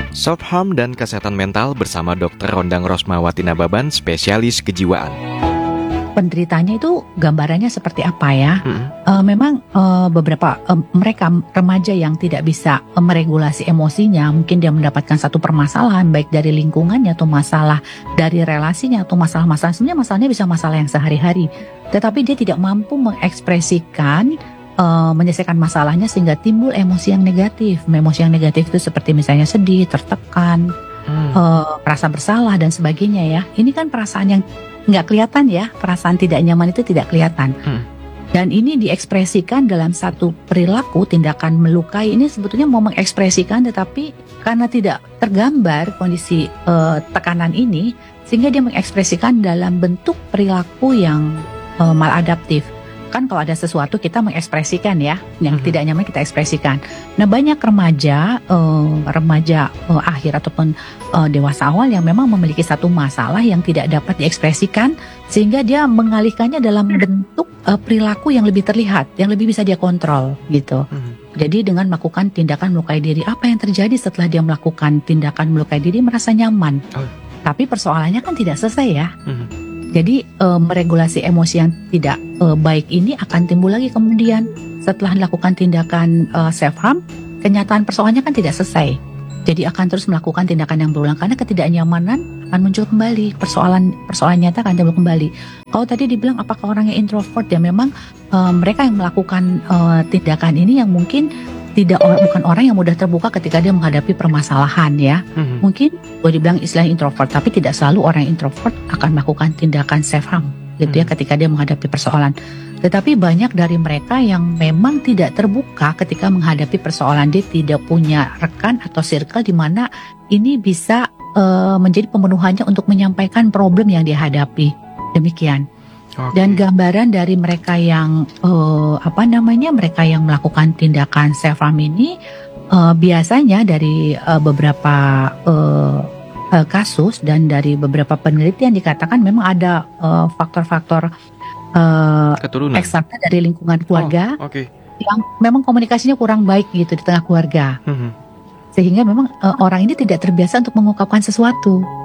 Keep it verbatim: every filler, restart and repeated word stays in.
Self-harm dan kesehatan mental bersama dokter Rondang Rosmawati Nababan, spesialis kejiwaan. Penderitanya itu gambarannya seperti apa ya? Mm-hmm. Uh, memang uh, beberapa uh, mereka remaja yang tidak bisa uh, meregulasi emosinya, mungkin dia mendapatkan satu permasalahan baik dari lingkungannya atau masalah dari relasinya atau masalah-masalah, sebenarnya masalahnya bisa masalah yang sehari-hari, tetapi dia tidak mampu mengekspresikan, uh, menyelesaikan masalahnya sehingga timbul emosi yang negatif. Emosi yang negatif itu seperti misalnya sedih, tertekan, hmm. uh, merasa bersalah dan sebagainya ya. Ini kan perasaan yang nggak kelihatan ya, perasaan tidak nyaman itu tidak kelihatan. Hmm. Dan ini diekspresikan dalam satu perilaku, tindakan melukai ini sebetulnya mau mengekspresikan, tetapi karena tidak tergambar kondisi uh, tekanan ini, sehingga dia mengekspresikan dalam bentuk perilaku yang uh, maladaptif. Kan kalau ada sesuatu kita mengekspresikan ya, yang mm-hmm. tidak nyaman kita ekspresikan. Nah banyak remaja, uh, remaja uh, akhir ataupun uh, dewasa awal yang memang memiliki satu masalah yang tidak dapat diekspresikan, sehingga dia mengalihkannya dalam bentuk uh, perilaku yang lebih terlihat, yang lebih bisa dia kontrol gitu. Mm-hmm. Jadi dengan melakukan tindakan melukai diri, apa yang terjadi setelah dia melakukan tindakan melukai diri? Merasa nyaman. Oh. Tapi persoalannya kan tidak selesai ya. Mm-hmm. Jadi e, meregulasi emosi yang tidak e, baik ini akan timbul lagi kemudian setelah melakukan tindakan e, self-harm, kenyataan persoalannya kan tidak selesai. Jadi akan terus melakukan tindakan yang berulang karena ketidaknyamanan akan muncul kembali, persoalan persoalan nyata akan timbul kembali. Kalau tadi dibilang apakah orangnya introvert, ya memang e, mereka yang melakukan e, tindakan ini yang mungkin tidak bukan orang yang mudah terbuka ketika dia menghadapi permasalahan ya. Mm-hmm. Mungkin boleh dibilang istilah introvert, tapi tidak selalu orang introvert akan melakukan tindakan self-harm gitu mm-hmm. ya ketika dia menghadapi persoalan. Tetapi banyak dari mereka yang memang tidak terbuka ketika menghadapi persoalan, dia tidak punya rekan atau circle di mana ini bisa uh, menjadi pemenuhannya untuk menyampaikan problem yang dihadapi. Demikian. Okay. Dan gambaran dari mereka yang uh, apa namanya mereka yang melakukan tindakan self-harm ini uh, biasanya dari uh, beberapa uh, uh, kasus dan dari beberapa penelitian dikatakan memang ada uh, faktor-faktor uh, eksternal dari lingkungan keluarga oh, okay. yang memang komunikasinya kurang baik gitu di tengah keluarga, mm-hmm. sehingga memang uh, orang ini tidak terbiasa untuk mengungkapkan sesuatu.